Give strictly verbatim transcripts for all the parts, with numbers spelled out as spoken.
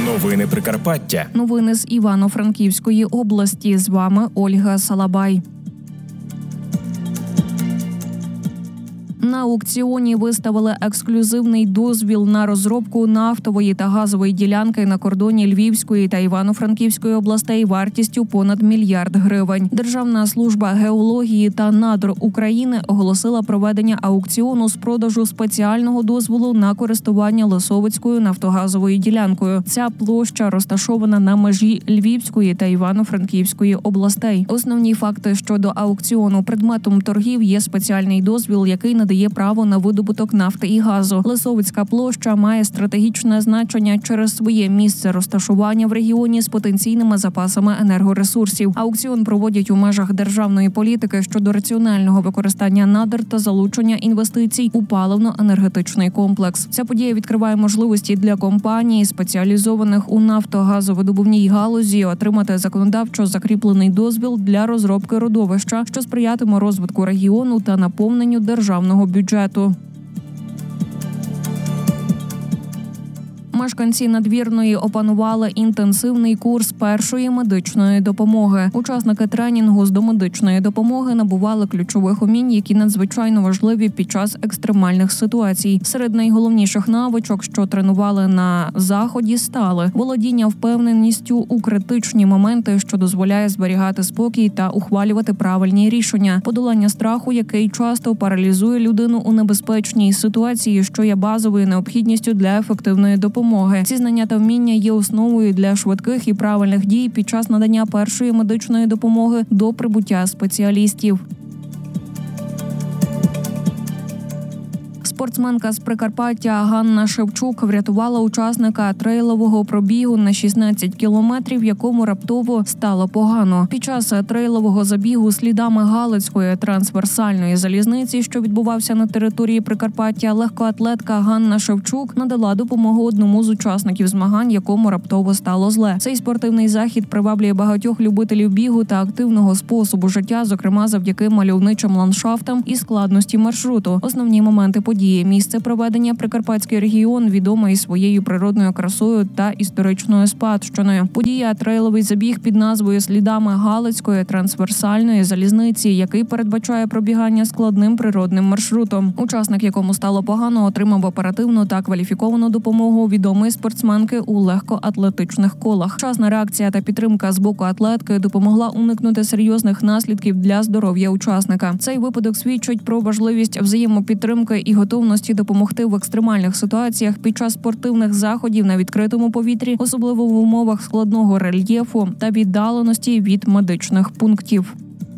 Новини Прикарпаття. Новини з Івано-Франківської області. З вами Ольга Салабай. На аукціоні виставили ексклюзивний дозвіл на розробку нафтової та газової ділянки на кордоні Львівської та Івано-Франківської областей вартістю понад мільярд гривень. Державна служба геології та надр України оголосила проведення аукціону з продажу спеціального дозволу на користування Лисовицькою нафтогазовою ділянкою. Ця площа розташована на межі Львівської та Івано-Франківської областей. Основні факти щодо аукціону: предметом торгів є спеціальний дозвіл, який надає Є право на видобуток нафти і газу. Лисовицька площа має стратегічне значення через своє місце розташування в регіоні з потенційними запасами енергоресурсів. Аукціон проводять у межах державної політики щодо раціонального використання надр та залучення інвестицій у паливно-енергетичний комплекс. Ця подія відкриває можливості для компаній, спеціалізованих у нафтогазовидобувній галузі, отримати законодавчо закріплений дозвіл для розробки родовища, що сприятиме розвитку регіону та наповненню державного бюджету. Мешканці Надвірної опанували інтенсивний курс першої медичної допомоги. Учасники тренінгу з домедичної допомоги набували ключових умінь, які надзвичайно важливі під час екстремальних ситуацій. Серед найголовніших навичок, що тренували на заході, стали володіння впевненістю у критичні моменти, що дозволяє зберігати спокій та ухвалювати правильні рішення, подолання страху, який часто паралізує людину у небезпечній ситуації, що є базовою необхідністю для ефективної допомоги. Ці знання та вміння є основою для швидких і правильних дій під час надання першої медичної допомоги до прибуття спеціалістів. Спортсменка з Прикарпаття Ганна Шевчук врятувала учасника трейлового пробігу на шістнадцять кілометрів, якому раптово стало погано. Під час трейлового забігу слідами Галицької трансверсальної залізниці, що відбувався на території Прикарпаття, легкоатлетка Ганна Шевчук надала допомогу одному з учасників змагань, якому раптово стало зле. Цей спортивний захід приваблює багатьох любителів бігу та активного способу життя, зокрема завдяки мальовничим ландшафтам і складності маршруту. Основні моменти події. Місце проведення: Прикарпатський регіон, відомий своєю природною красою та історичною спадщиною. Подія – трейловий забіг під назвою «Слідами Галицької трансверсальної залізниці», який передбачає пробігання складним природним маршрутом. Учасник, якому стало погано, отримав оперативну та кваліфіковану допомогу відомої спортсменки у легкоатлетичних колах. Вчасна реакція та підтримка з боку атлетки допомогла уникнути серйозних наслідків для здоров'я учасника. Цей випадок свідчить про важливість взаємопідтримки і готовності допомогти в екстремальних ситуаціях під час спортивних заходів на відкритому повітрі, особливо в умовах складного рельєфу та віддаленості від медичних пунктів.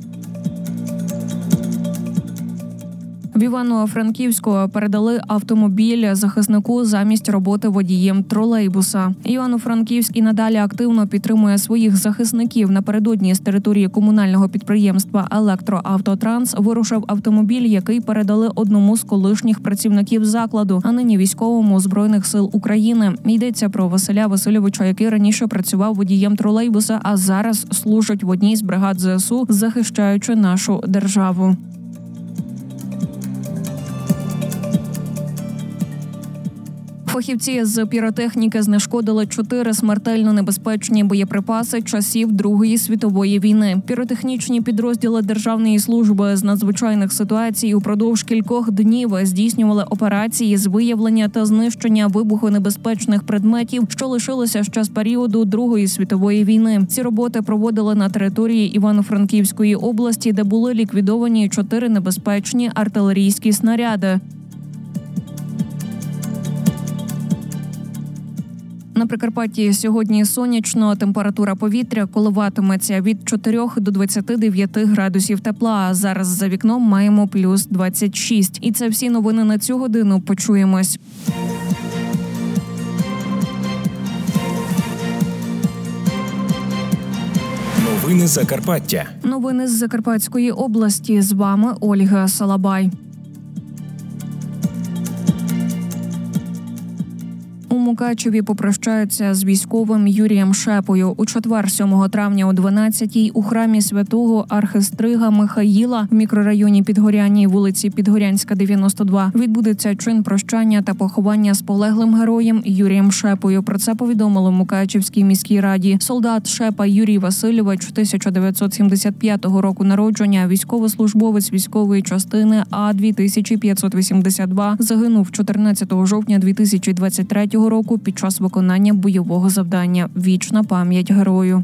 В Івано-Франківську передали автомобіль захиснику замість роботи водієм тролейбуса. Івано-Франківськ і надалі активно підтримує своїх захисників. Напередодні з території комунального підприємства «Електроавтотранс» вирушив автомобіль, який передали одному з колишніх працівників закладу, а нині військовому Збройних сил України. Йдеться про Василя Васильовича, який раніше працював водієм тролейбуса, а зараз служить в одній з бригад зе ес у, захищаючи нашу державу. Фахівці з піротехніки знешкодили чотири смертельно небезпечні боєприпаси часів Другої світової війни. Піротехнічні підрозділи Державної служби з надзвичайних ситуацій упродовж кількох днів здійснювали операції з виявлення та знищення вибухонебезпечних предметів, що лишилося ще з періоду Другої світової війни. Ці роботи проводили на території Івано-Франківської області, де були ліквідовані чотири небезпечні артилерійські снаряди. На Прикарпатті сьогодні сонячно, температура повітря коливатиметься від чотирьох до двадцяти дев'яти градусів тепла, а зараз за вікном маємо плюс двадцять шість. І це всі новини на цю годину. Почуємось. Новини Закарпаття. Новини з Закарпатської області. З вами Ольга Салабай. У Мукачеві попрощаються з військовим Юрієм Шепою. У четвер, сьомого травня о дванадцятій у храмі святого архистрига Михаїла в мікрорайоні Підгорянній, вулиці Підгорянська, дев'яносто два, відбудеться чин прощання та поховання з полеглим героєм Юрієм Шепою. Про це повідомили в Мукачевській міській раді. Солдат Шепа Юрій Васильович, тисяча дев'ятсот сімдесят п'ятого року народження, військовослужбовець військової частини А дві тисячі п'ятсот вісімдесят два, загинув чотирнадцятого жовтня дві тисячі двадцять третього року під час виконання бойового завдання. Вічна пам'ять герою.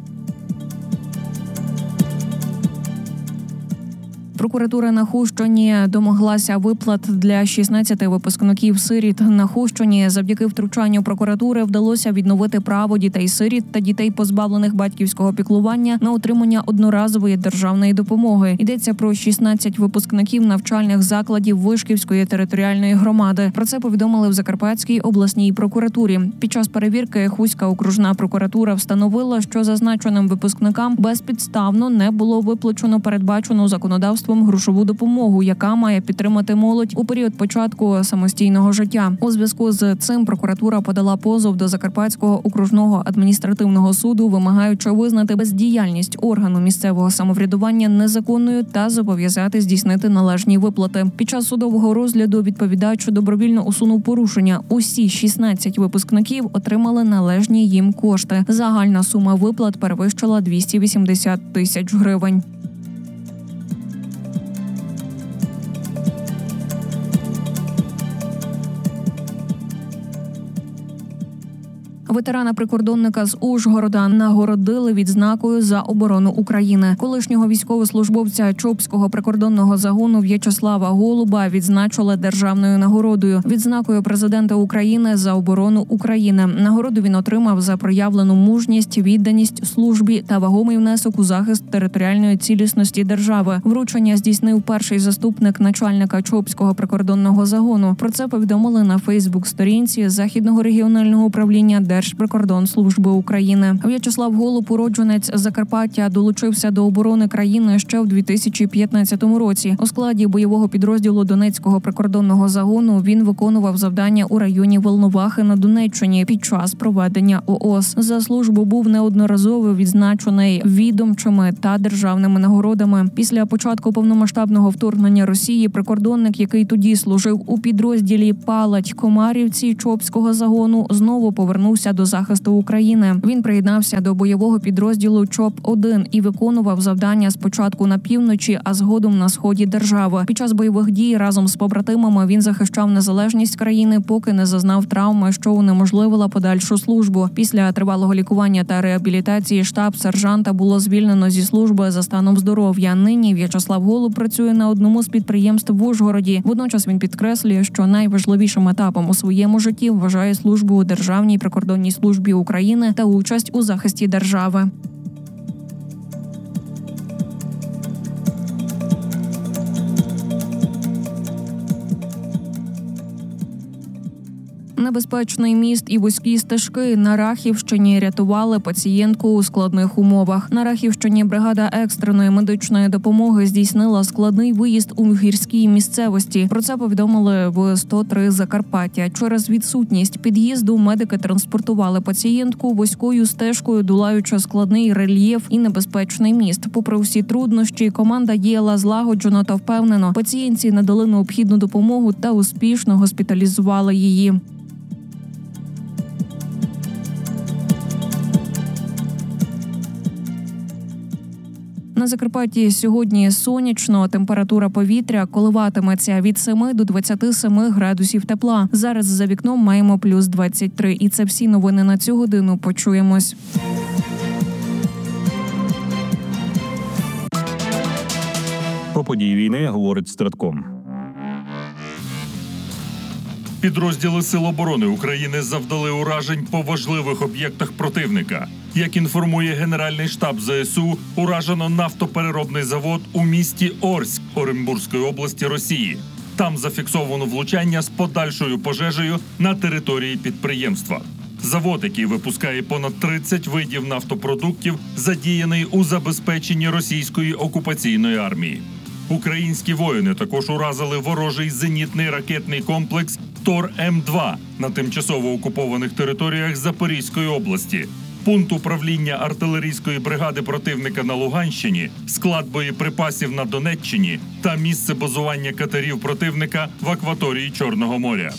Прокуратура на Хустині домоглася виплат для шістнадцяти випускників-сиріт. На Хустині завдяки втручанню прокуратури вдалося відновити право дітей-сиріт та дітей, позбавлених батьківського піклування, на отримання одноразової державної допомоги. Йдеться про шістнадцять випускників навчальних закладів Вишківської територіальної громади. Про це повідомили в Закарпатській обласній прокуратурі. Під час перевірки Хуська окружна прокуратура встановила, що зазначеним випускникам безпідставно не було виплачено передбачену законодавством грошову допомогу, яка має підтримати молодь у період початку самостійного життя. У зв'язку з цим прокуратура подала позов до Закарпатського окружного адміністративного суду, вимагаючи визнати бездіяльність органу місцевого самоврядування незаконною та зобов'язати здійснити належні виплати. Під час судового розгляду відповідач добровільно усунув порушення. Усі шістнадцять випускників отримали належні їм кошти. Загальна сума виплат перевищила двісті вісімдесят тисяч гривень. Ветерана-прикордонника з Ужгорода нагородили відзнакою за оборону України. Колишнього військовослужбовця Чопського прикордонного загону В'ячеслава Голуба відзначили державною нагородою – відзнакою президента України за оборону України. Нагороду він отримав за проявлену мужність, відданість службі та вагомий внесок у захист територіальної цілісності держави. Вручення здійснив перший заступник начальника Чопського прикордонного загону. Про це повідомили на Фейсбук-сторінці Західного регіонального управління Держприкордонслужби України. В'ячеслав Голуб, уродженець Закарпаття, долучився до оборони країни ще в дві тисячі п'ятнадцятому році. У складі бойового підрозділу Донецького прикордонного загону він виконував завдання у районі Волновахи на Донеччині під час проведення ООС. За службу був неодноразово відзначений відомчими та державними нагородами. Після початку повномасштабного вторгнення Росії прикордонник, який тоді служив у підрозділі Палать-Комарівці Чопського загону, знову повернувся до захисту України. Він приєднався до бойового підрозділу ЧОП один і виконував завдання спочатку на півночі, а згодом на сході держави. Під час бойових дій разом з побратимами він захищав незалежність країни, поки не зазнав травми, що унеможливила подальшу службу. Після тривалого лікування та реабілітації штаб сержанта було звільнено зі служби за станом здоров'я. Нині В'ячеслав Голуб працює на одному з підприємств в Ужгороді. Водночас він підкреслює, що найважливішим етапом у своєму житті вважає службу у Державній прикордонній службі України та участь у захисті держави. Небезпечний міст і вузькі стежки на Рахівщині рятували пацієнтку у складних умовах. На Рахівщині бригада екстреної медичної допомоги здійснила складний виїзд у гірській місцевості. Про це повідомили в сто три Закарпаття. Через відсутність під'їзду медики транспортували пацієнтку вузькою стежкою, долаючи складний рельєф і небезпечний міст. Попри всі труднощі, команда діяла злагоджено та впевнено. Пацієнтці надали необхідну допомогу та успішно госпіталізували її. На Закарпатті сьогодні сонячно, температура повітря коливатиметься від семи до двадцяти семи градусів тепла. Зараз за вікном маємо плюс двадцять три. І це всі новини на цю годину. Почуємось. Про події війни говорить Стратком. Підрозділи Сил оборони України завдали уражень по важливих об'єктах противника. Як інформує Генеральний штаб ЗСУ, уражено нафтопереробний завод у місті Орськ Оренбурзької області Росії. Там зафіксовано влучання з подальшою пожежею на території підприємства. Завод, який випускає понад тридцять видів нафтопродуктів, задіяний у забезпеченні російської окупаційної армії. Українські воїни також уразили ворожий зенітний ракетний комплекс Тор М два на тимчасово окупованих територіях Запорізької області, пункт управління артилерійської бригади противника на Луганщині, склад боєприпасів на Донеччині та місце базування катерів противника в акваторії Чорного моря.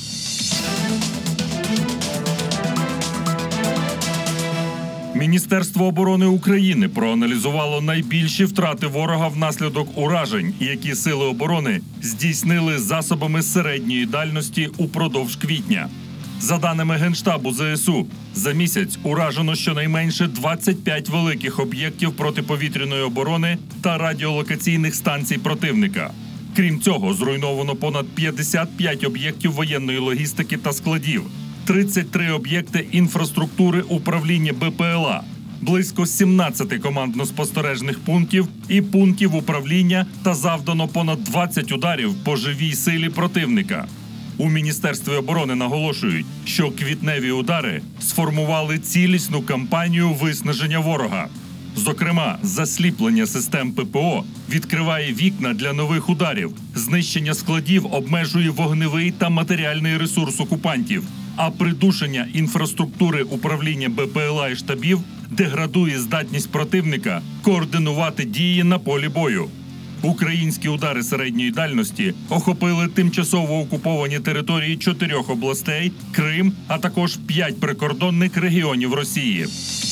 Міністерство оборони України проаналізувало найбільші втрати ворога внаслідок уражень, які сили оборони здійснили засобами середньої дальності упродовж квітня. За даними Генштабу Зе Ес У, за місяць уражено щонайменше двадцять п'ять великих об'єктів протиповітряної оборони та радіолокаційних станцій противника. Крім цього, зруйновано понад п'ятдесят п'ять об'єктів воєнної логістики та складів, тридцять три об'єкти інфраструктури управління Бе Пе Еле А, близько сімнадцять командно-спостережних пунктів і пунктів управління та завдано понад двадцять ударів по живій силі противника. У Міністерстві оборони наголошують, що квітневі удари сформували цілісну кампанію виснаження ворога. Зокрема, засліплення систем Пе Пе О відкриває вікна для нових ударів, знищення складів обмежує вогневий та матеріальний ресурс окупантів, а придушення інфраструктури управління Бе Пе Еле А і штабів деградує здатність противника координувати дії на полі бою. Українські удари середньої дальності охопили тимчасово окуповані території чотирьох областей, Крим, а також п'ять прикордонних регіонів Росії.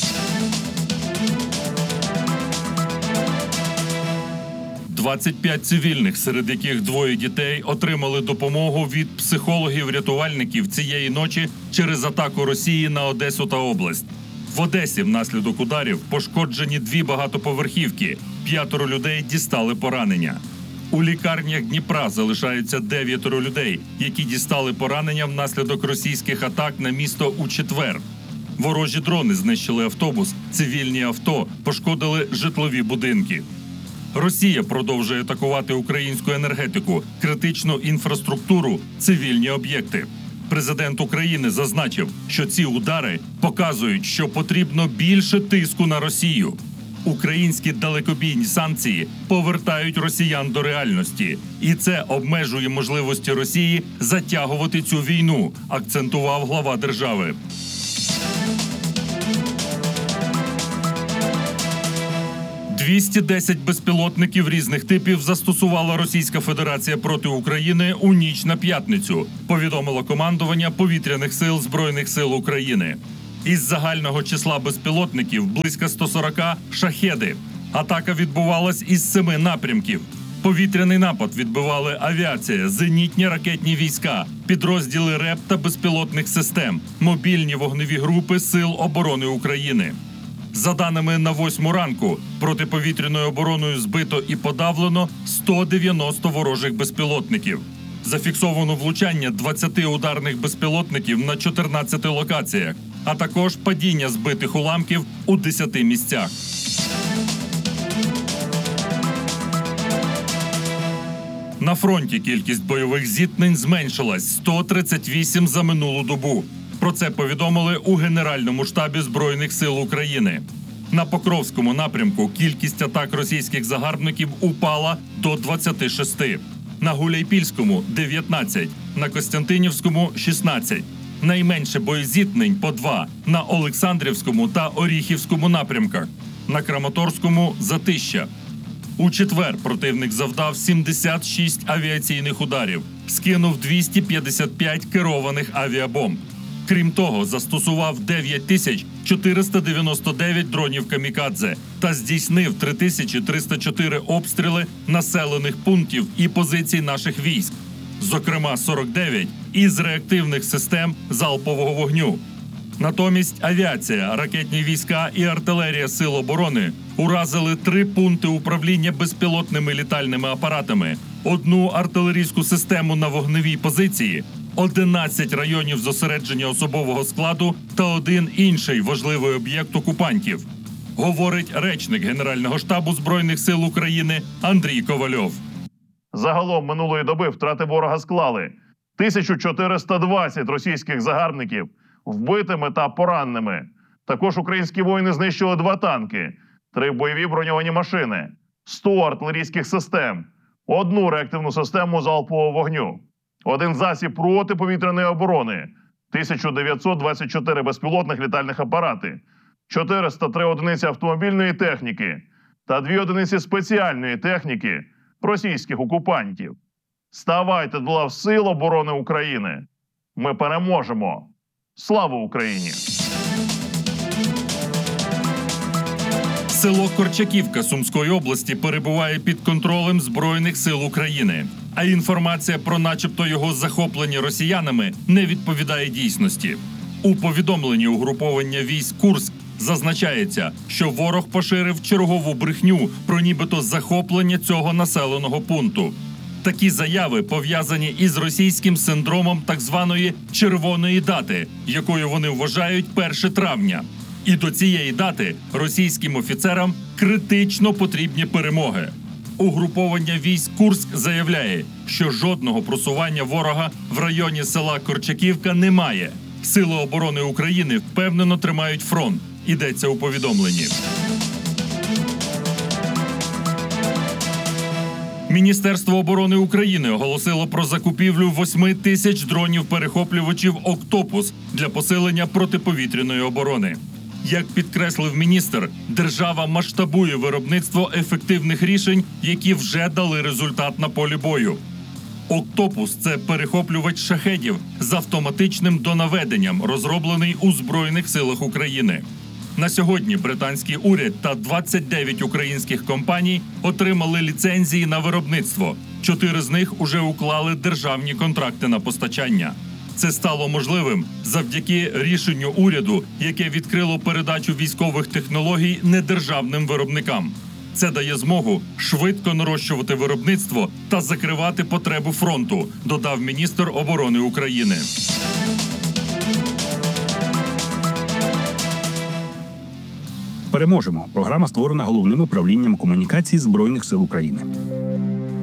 двадцять п'ять цивільних, серед яких двоє дітей, отримали допомогу від психологів-рятувальників цієї ночі через атаку Росії на Одесу та область. В Одесі внаслідок ударів пошкоджені дві багатоповерхівки, п'ятеро людей дістали поранення. У лікарнях Дніпра залишаються дев'ятеро людей, які дістали поранення внаслідок російських атак на місто у четвер. Ворожі дрони знищили автобус, цивільні авто, пошкодили житлові будинки. Росія продовжує атакувати українську енергетику, критичну інфраструктуру, цивільні об'єкти. Президент України зазначив, що ці удари показують, що потрібно більше тиску на Росію. Українські далекобійні санкції повертають росіян до реальності. І це обмежує можливості Росії затягувати цю війну, акцентував глава держави. двісті десять безпілотників різних типів застосувала Російська Федерація проти України у ніч на п'ятницю, повідомило командування Повітряних сил Збройних сил України. Із загального числа безпілотників близько сто сорок «Шахеди». Атака відбувалась із семи напрямків. Повітряний напад відбивали авіація, зенітні ракетні війська, підрозділи РЕП та безпілотних систем, мобільні вогневі групи Сил оборони України. За даними на восьму ранку, протиповітряною обороною збито і подавлено сто дев'яносто ворожих безпілотників. Зафіксовано влучання двадцяти ударних безпілотників на чотирнадцяти локаціях, а також падіння збитих уламків у десяти місцях. На фронті кількість бойових зіткнень зменшилась – сто тридцять вісім за минулу добу. Про це повідомили у Генеральному штабі Збройних сил України. На Покровському напрямку кількість атак російських загарбників упала до двадцяти шести. На Гуляйпільському – дев'ятнадцять, на Костянтинівському – шістнадцять. Найменше боєзіткнень – по два на Олександрівському та Оріхівському напрямках. На Краматорському – затища. У четвер противник завдав сімдесят шість авіаційних ударів, скинув двісті п'ятдесят п'ять керованих авіабомб. Крім того, застосував дев'ять тисяч чотириста дев'яносто дев'ять дронів камікадзе та здійснив три тисячі триста чотири обстріли населених пунктів і позицій наших військ, зокрема сорок дев'ять із реактивних систем залпового вогню. Натомість авіація, ракетні війська і артилерія Сил оборони уразили три пункти управління безпілотними літальними апаратами, одну артилерійську систему на вогневій позиції, одинадцять районів зосередження особового складу та один інший важливий об'єкт окупантів, говорить речник Генерального штабу Збройних сил України Андрій Ковальов. Загалом минулої доби втрати ворога склали тисячу чотириста двадцять російських загарбників вбитими та пораненими. Також українські воїни знищили два танки, три бойові броньовані машини, сто артилерійських систем, одну реактивну систему залпового вогню, один засіб протиповітряної оборони, тисяча дев'ятсот двадцять чотири безпілотних літальних апарати, чотириста три одиниці автомобільної техніки та дві одиниці спеціальної техніки російських окупантів. Ставайте до лав Сил оборони України. Ми переможемо. Слава Україні! Село Корчаківка Сумської області перебуває під контролем Збройних сил України. А інформація про начебто його захоплення росіянами не відповідає дійсності. У повідомленні угруповання військ Курськ зазначається, що ворог поширив чергову брехню про нібито захоплення цього населеного пункту. Такі заяви пов'язані із російським синдромом так званої «червоної дати», якою вони вважають перше травня. І до цієї дати російським офіцерам критично потрібні перемоги. Угруповання військ Курськ заявляє, що жодного просування ворога в районі села Корчаківка немає. Сили оборони України впевнено тримають фронт, йдеться у повідомленні. Міністерство оборони України оголосило про закупівлю восьми тисяч дронів-перехоплювачів «Октопус» для посилення протиповітряної оборони. Як підкреслив міністр, держава масштабує виробництво ефективних рішень, які вже дали результат на полі бою. «Октопус» – це перехоплювач шахедів з автоматичним донаведенням, розроблений у Збройних силах України. На сьогодні британський уряд та двадцять дев'ять українських компаній отримали ліцензії на виробництво. Чотири з них уже уклали державні контракти на постачання. Це стало можливим завдяки рішенню уряду, яке відкрило передачу військових технологій недержавним виробникам. Це дає змогу швидко нарощувати виробництво та закривати потребу фронту, додав міністр оборони України. Переможемо. Програма створена Головним управлінням комунікацій Збройних сил України.